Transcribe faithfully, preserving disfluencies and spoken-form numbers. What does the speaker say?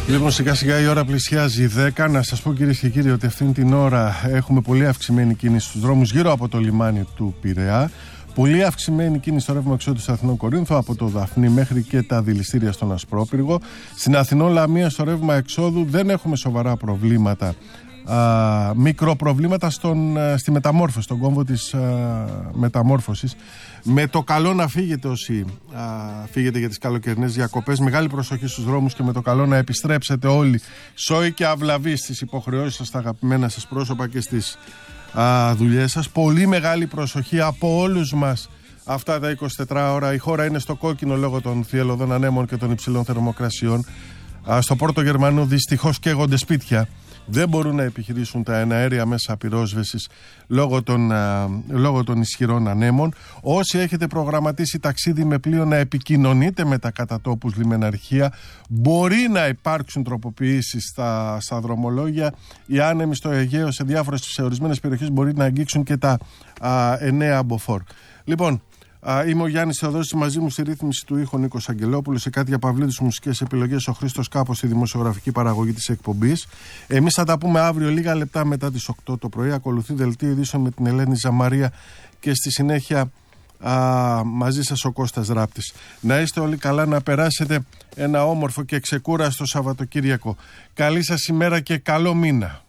Λοιπόν, σιγά σιγά η ώρα πλησιάζει δέκα. Να σας πω, κυρίες και κύριοι, ότι αυτήν την ώρα έχουμε πολύ αυξημένη κίνηση στους δρόμους γύρω από το λιμάνι του Πειραιά. Πολύ αυξημένη κίνηση στο ρεύμα εξόδου του Αθηνών Κορίνθου από το Δαφνί μέχρι και τα δηληστήρια στον Ασπρόπυργο. Στην Αθηνών Λαμία στο ρεύμα εξόδου δεν έχουμε σοβαρά προβλήματα. Α, μικροπροβλήματα στον, στη μεταμόρφωση, στον κόμβο της α, μεταμόρφωσης. Με το καλό να φύγετε όσοι α, φύγετε για τις καλοκαιρινές διακοπές. Μεγάλη προσοχή στους δρόμους και με το καλό να επιστρέψετε όλοι σόι και αυλαβείς στις υποχρεώσεις σας, στα αγαπημένα σας πρόσωπα και στις α, δουλειές σας. Πολύ μεγάλη προσοχή από όλους μας αυτά τα εικοσιτετρά ώρα. Η χώρα είναι στο κόκκινο λόγω των θυελλωδών ανέμων και των υψηλών θερμοκρασιών. Α, στο Πόρτο Γερμανού δυστυχώς καίγονται σπίτια. Δεν μπορούν να επιχειρήσουν τα εναέρια μέσα πυρόσβεσης λόγω των, α, λόγω των ισχυρών ανέμων. Όσοι έχετε προγραμματίσει ταξίδι με πλοίο, να επικοινωνείτε με τα κατατόπους λιμεναρχεία. Μπορεί να υπάρξουν τροποποιήσεις στα, στα δρομολόγια. Οι άνεμοι στο Αιγαίο σε διάφορες σε ορισμένες περιοχές μπορεί να αγγίξουν και τα α, εννέα μποφόρ. Λοιπόν, Uh, είμαι ο Γιάννης Θεοδόσης, μαζί μου στη ρύθμιση του ήχου Νίκος Αγγελόπουλος, σε Κάτια Παυλίδη στις μουσικές επιλογές, ο Χρήστος Κάπος στη δημοσιογραφική παραγωγή της εκπομπής. Εμείς θα τα πούμε αύριο λίγα λεπτά μετά τις οκτώ το πρωί. Ακολουθεί δελτίο ειδήσεων με την Ελένη Ζαμαρία και στη συνέχεια α, μαζί σας ο Κώστας Ράπτης. Να είστε όλοι καλά, να περάσετε ένα όμορφο και ξεκούραστο Σαββατοκύριακο. Καλή σας ημέρα και καλό μήνα.